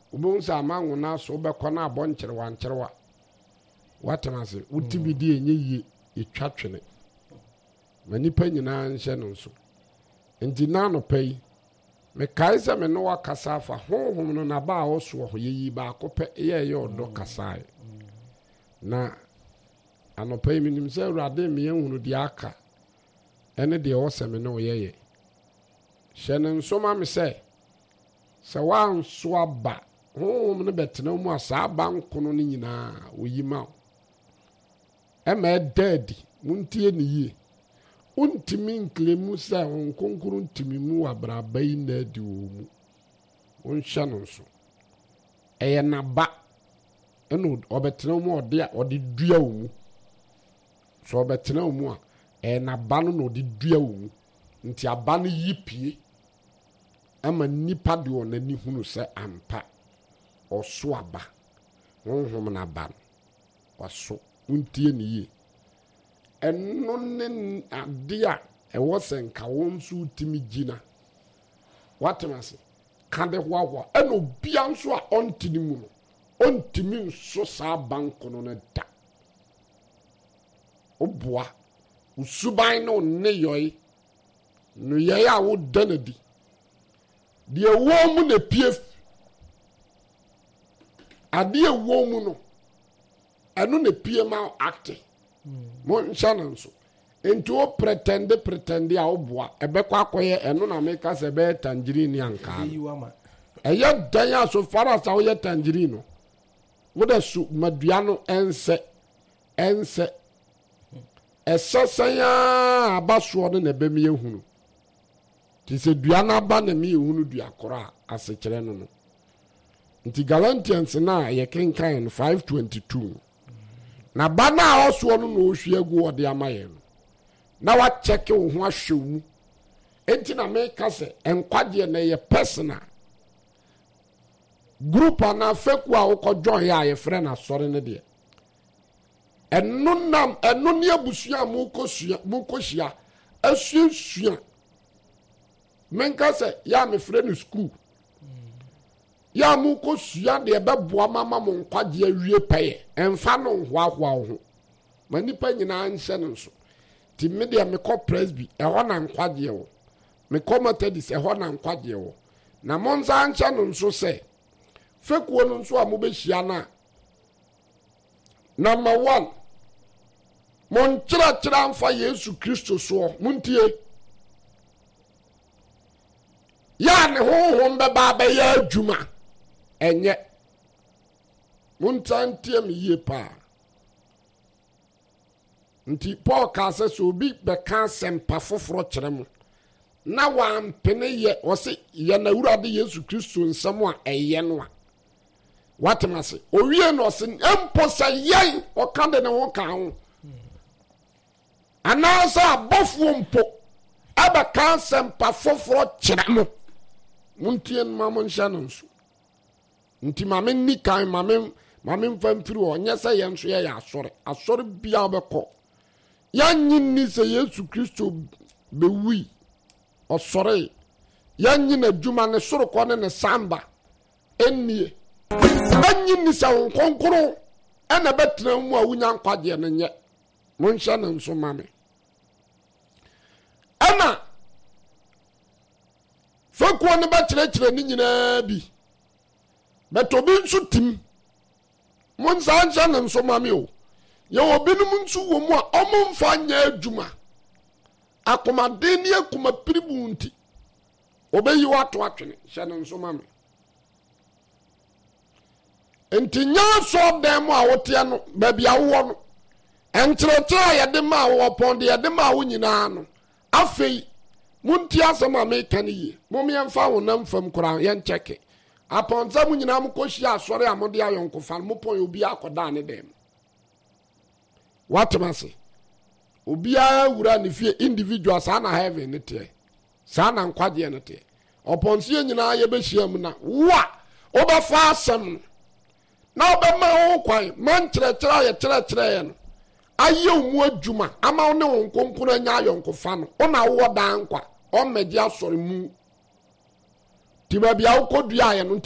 ubonsa amanwo na so obekọ na abonkyerwa nkyerwa watemase utibidi enye etwa twene manipa nyina nhye no so enti na no pay me kaisa me no wakasa afa honhom no na ba wo so ho yeyi ba akopɛ ye odo kasae na anopai minim sɛ awurade me yɛhunu de aka ɛne deɛ wɔsɛ me ne wɔyɛyɛ hyɛ ne nsoma me sɛ wanso aba honhom no bɛtena mu a saa aba nkono no nyinaa wɔyi ma wo ɛma ɛda adi montie ne yie wontimi nklemu sɛ nkonkoro ntimi mu abraba yi na adi wɔ mu wonhyɛ no nso ɛyɛ naba ɛna ɔbɛtena mu ɔde dua wɔ mu so ɔbɛtena wɔ mu a ɛyɛ naba no na ɔde dua wɔ mu nti aba no yi pie ama nipa de ɔnani hunu sɛ ampa ɔso aba honhom na aba no waso wontie ne yie ɛno ne ade a ɛwɔ sɛ nka wɔn nso wotumi gyina watemase ka de hoahoa ɛna obia nso a ɔntene mu no ɔntumi nso saa banko no da oboa usuban no ne yoi no yɛ a wo danadi de ɛwɔ mu na pie ade ɛwɔ mu no ɛno na pie ma acte mo nhyɛ no nso enti wo pretende a woboa ɛbɛkɔ akɔyɛ ɛno na meka sɛ ɛbɛyɛ tangerine ankaa ɛyɛ dan a so far as woyɛ tangerine no wode su madua no ɛnsɛ ɛsɛsɛn aba soɔ no na ɛbɛmi yɛhunu nti sɛ dua no aba na mi yɛhunu dua korɔ a asekyerɛ no no nti Galatians na yɛkenkan no 5:22 na ba na a ɔsoɔ no na ɔhwie agu ɔde ama yɛn no na wakyɛke wo ho ahwɛ mu enti na meka sɛ ɛnkwagyeɛ na yɛ personal group ana faku a wokɔdwɔn yɛ a yɛfrɛ no asɔre no deɛ ɛno ne abusua mokɔhyia asuasua menka sɛ yɛ a mefrɛ no school yɛ a mokɔsua deɛ ɛbɛboa mama mo nkwagye awie pɛyɛ ɛmfa no nhoahoa wo ho ma nipa nyinaa nhyɛ no nso nti me deɛ mekɔ presby ɛhɔ na nkwagyeɛ wo mekɔ Methodist ɛhɔ na nkwagyeɛ wo na mo nsa nhyɛ no nso sɛ fekuo no nso a mobɛhyia no a number 1 mo nkyerɛkyerɛ mfa Yesu Kristo soɔ montie yɛ ne honhom bɛba bɛyɛ adwuma ɛnyɛ montantie me yie paa nti Paul ka sɛ sɛ obi bɛka asɛmpa foforɔ kyerɛ mo na wampene yɛ ɔse yɛ na Awurade Yesu Kristo nsɛm a ɛyɛ no a watemase owie no ɔse mpo sɛ yɛn ɔka de ne ho ka ho anaasɛ abɔfoɔ mpo ɛbɛka asɛmpa foforɔ kyerɛ mo montie no ma mo nhyɛ no nso nti ma me nni kan ma me mfa mfiri hɔ nyɛ sɛ yɛn nso yɛyɛ asɔre bia wobɛkɔ yɛnyi nni sɛ Yesu Kristo bɛwui ɔsɔre yɛnyi n'adwuma ne sorokɔ ne ne samba ɛnnie yɛnyi nni sɛ wo nkonkoro ɛna bɛtena mu a wonya nkwagyeɛ no nyɛ monhyɛ no nso ma me ɛna fakuo no bɛkyerɛkyerɛ ne nyinaa bi bɛtɔ bi nso tim mo nsa nhyɛ no nso ma me o yɛwɔ binom nso wɔ mu a ɔmomfa nyɛ adwuma akomaden ne akoma piribu nti obɛyi wato atwene hyɛ no nso ma me enti nya so dan mu a woteɛ no baabi a wowɔ no ɛnkyerɛkyerɛ a yɛde ma wɔ pɔn de yɛde ma wo nyinaa no afei monti asɛm a meka no yie momeɛmfa wo nam fam koraa yɛnkyɛke apɔnsa mu nyinaa mokɔhyia asɔre a mode ayɔnkofa no mopɔn obi akɔdaa ne dɛm watemase obiara wura ne fie individual saa na heaven ne teɛ saa na nkwagyeɛ ne teɛ ɔpɔnseɛ nyinaa yɛbɛhyia mu na wo a wobɛfa asɛm no na wobɛma wo kwan ma nkyerɛkyerɛ a yɛkyerɛkyerɛeɛ no ayɛ wo mu adwuma ama wo ne wo nkonkoro anya ayɔnkofa no wona wowɔ daa nkwa ɔmmɛgye asɔre mu nti baabi a wokɔdua ayɛ no